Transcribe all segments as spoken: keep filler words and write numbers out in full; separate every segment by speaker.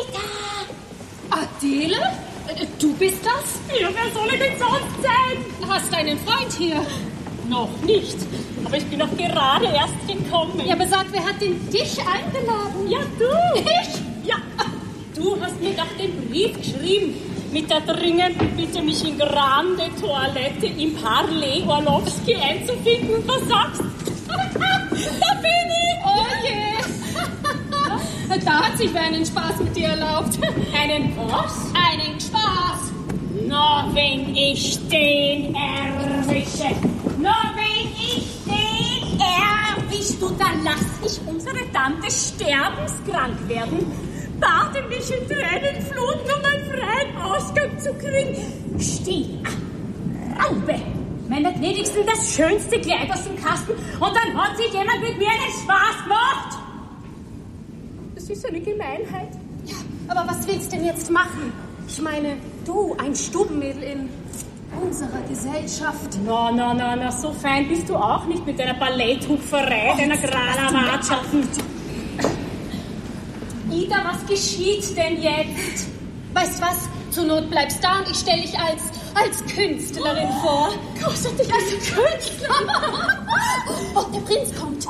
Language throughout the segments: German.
Speaker 1: Ida! Adele? Du bist das?
Speaker 2: Ja, wer soll ich denn sonst sein?
Speaker 1: Hast du einen Freund hier?
Speaker 2: Noch nicht. Aber ich bin noch gerade erst gekommen.
Speaker 1: Ja, aber sag, wer hat denn dich eingeladen?
Speaker 2: Ja, du.
Speaker 1: Ich?
Speaker 2: Ja. Du hast mir doch den Brief geschrieben. Mit der dringenden Bitte, mich in Grande Toilette im Parley Orlowski einzufinden. Was sagst du? Da bin ich.
Speaker 1: Oh je. Da hat sich wer einen Spaß mit dir erlaubt.
Speaker 2: Einen was?
Speaker 1: Einen Spaß.
Speaker 2: Na, wenn ich den erwische. Na, wenn ich den erwische, du, dann lass ich unsere Tante sterbenskrank werden. Bade mich in Tränenflut, um einen freien Ausgang zu kriegen. Steh an, Raube! Meine gnädigsten, das schönste Kleid aus dem Kasten und dann hat sich jemand mit mir einen Spaß gemacht. Das ist eine Gemeinheit.
Speaker 1: Ja, aber was willst du denn jetzt machen? Ich meine, du, ein Stubenmädel in unserer Gesellschaft.
Speaker 2: Na, na, na, na, so fein bist du auch nicht mit deiner Balletthupferei, oh, deiner Granamatschaften. Ida, was geschieht denn jetzt?
Speaker 1: Weißt was? Zur Not bleibst da und ich stelle dich als, als Künstlerin oh, vor.
Speaker 2: Großartig, als Künstlerin?
Speaker 1: Oh, der Prinz kommt.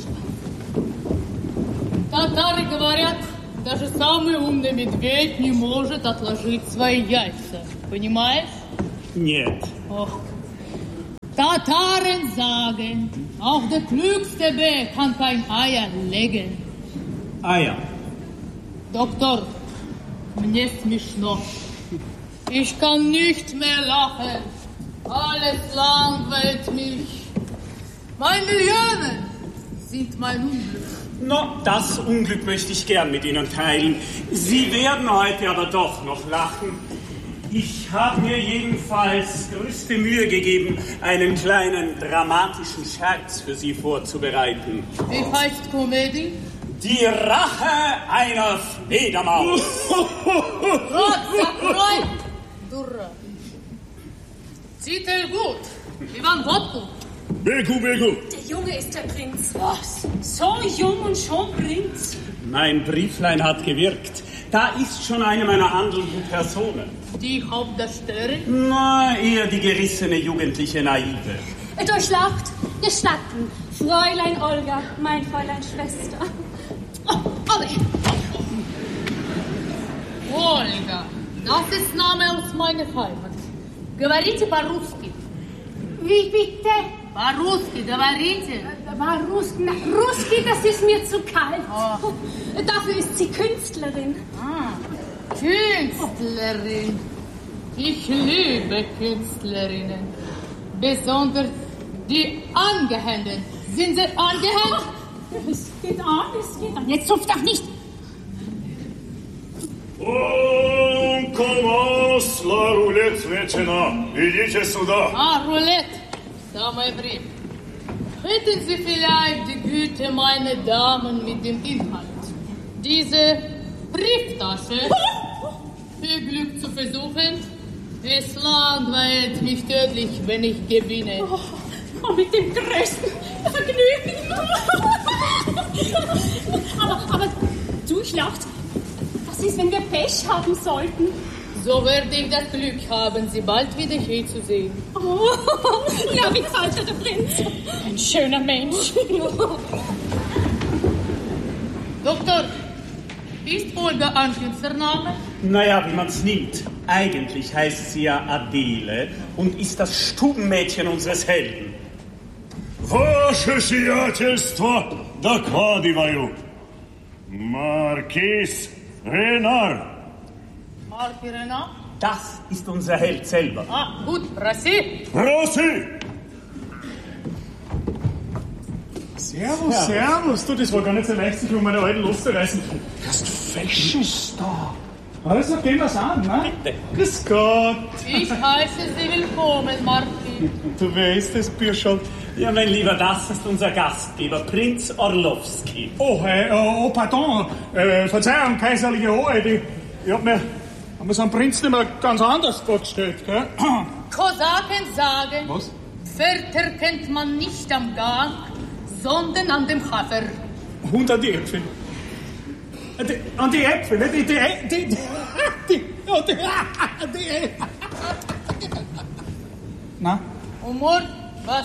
Speaker 3: Татары говорят, даже самый умный медведь не может отложить свои яйца. Понимаешь?
Speaker 4: Нет.
Speaker 3: Ох. Tataren sagen, auch der klügste Bär kann kein Eier legen.
Speaker 4: Eier.
Speaker 3: Доктор, мне смешно. Ich kann nicht mehr lachen. Alles langweilt mich. Meine Millionen sind mein Unglück.
Speaker 4: Na, das Unglück möchte ich gern mit Ihnen teilen. Sie werden heute aber doch noch lachen. Ich habe mir jedenfalls größte Mühe gegeben, einen kleinen dramatischen Scherz für Sie vorzubereiten.
Speaker 3: Wie heißt Komödie?
Speaker 4: Die Rache einer Fledermaus.
Speaker 3: Rot, закрой! Дура. Titel gut. Ivan Wodku.
Speaker 5: Begu, Begu.
Speaker 1: Der Junge ist der Prinz.
Speaker 2: Was? So jung und schon Prinz?
Speaker 4: Mein Brieflein hat gewirkt. Da ist schon eine meiner handelnden Personen.
Speaker 3: Die Hauptdarstellerin?
Speaker 4: Na, eher die gerissene jugendliche Naive.
Speaker 1: Durchlaucht, gestatten. Fräulein Olga, mein Fräulein Schwester. Oh, Olga.
Speaker 3: Olga, das ist Name aus meiner Heimat. Говорите по-русски.
Speaker 1: Wie bitte?
Speaker 3: По-русски, говорите.
Speaker 1: По-русски, na, Ruski, das ist mir zu kalt.
Speaker 3: Oh.
Speaker 1: Dafür ist sie Künstlerin.
Speaker 3: Ah, Künstlerin. Ich liebe Künstlerinnen. Besonders die Angehenden. Sind sie angehängt?
Speaker 2: Es geht an, es geht an. Jetzt zupft doch nicht.
Speaker 5: On commence la roulette maintenant. Идите сюда.
Speaker 3: Ah, Roulette. Самое время. Hätten Sie vielleicht die Güte, meine Damen, mit dem Inhalt, diese Brieftasche für Glück zu versuchen? Es langweilt mich tödlich, wenn ich gewinne.
Speaker 2: Oh, mit dem größten Vergnügen. aber, aber, Durchlaucht, was ist, wenn wir Pech haben sollten?
Speaker 3: So werde ich das Glück haben, Sie bald wieder hier zu sehen.
Speaker 2: Oh, ja, wie gefällt dir der Prinz? Ein schöner Mensch.
Speaker 3: Doktor, ist Olga ein Künstlername?
Speaker 4: Naja, wie man's nimmt. Eigentlich heißt sie ja Adele und ist das Stubenmädchen unseres Helden.
Speaker 5: Ваше сиятельство, докладываю. Маркиз Ренар.
Speaker 3: Marki Renard?
Speaker 4: Das ist unser Held selber.
Speaker 3: Ah, gut, prosi.
Speaker 5: Проси.
Speaker 6: Servus, servus. Du, das war gar nicht so leicht, sich um meine Alten loszureißen.
Speaker 5: Hast du Fesches da?
Speaker 6: Also, gehen wir's an, ne?
Speaker 4: Bitte.
Speaker 6: Grüß Gott.
Speaker 3: Ich heiße Sie willkommen, Marki.
Speaker 6: Du, wer ist das, Bürscholt?
Speaker 4: Ja, mein Lieber, das ist unser Gastgeber, Prinz Orlowski.
Speaker 6: Oh, äh, oh, pardon. Äh, Verzeihung, kaiserliche Hoheit. Ich, ich hab mir, hab mir so einen Prinz nicht mehr ganz anders vorgestellt, gell?
Speaker 3: Kosaken sagen,
Speaker 6: Was?
Speaker 3: Pferd kennt man nicht am Gang, sondern an dem Hafer.
Speaker 6: hundert Äpfel. Die, und die Äpfel, ne? Die, die, die, die, die, und die, die, Na?
Speaker 3: Humor, was?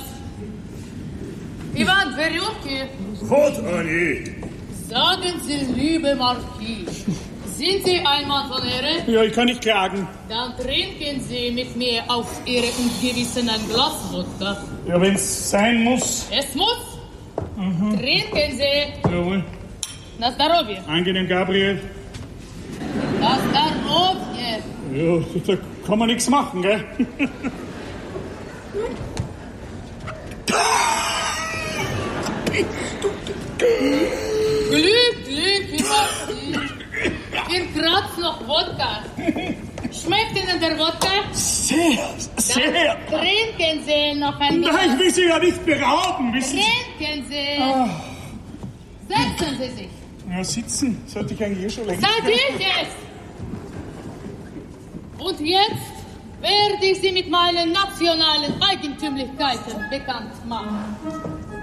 Speaker 3: Ivan Verjurki,
Speaker 5: Вот они.
Speaker 3: sagen Sie, liebe Marquis, sind Sie ein Mann von Ehre?
Speaker 6: Ja, ich kann nicht klagen.
Speaker 3: Dann trinken Sie mit mir auf Ihre Ungewissen ein Glas Wodka.
Speaker 6: Ja, wenn's sein muss.
Speaker 3: Es muss. Mhm. Trinken Sie.
Speaker 6: Jawohl.
Speaker 3: Na здоровье.
Speaker 6: Angenehm, Gabriel.
Speaker 3: Na здоровье.
Speaker 6: Ja, da kann man nichts machen, gell?
Speaker 3: Glück, Glück, ihr Marquis. Ihr kratzt noch Wodka. Schmeckt Ihnen der Wodka?
Speaker 6: Sehr, sehr.
Speaker 3: Dann trinken Sie noch ein Glas.
Speaker 6: Nein, ich will Sie ja nicht berauben, wissen Sie.
Speaker 3: Trinken Sie.
Speaker 6: Ah.
Speaker 3: Setzen Sie sich.
Speaker 6: Ja, sitzen sollte ich eigentlich eh schon längst.
Speaker 3: Natürlich es. Und jetzt werde ich Sie mit meinen nationalen Eigentümlichkeiten bekannt machen.